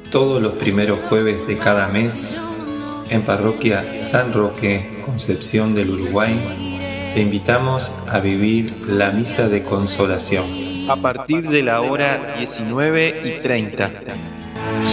Todos los primeros jueves de cada mes, en Parroquia San Roque, Concepción del Uruguay, te invitamos a vivir la Misa de Consolación. A partir de la hora 19:30.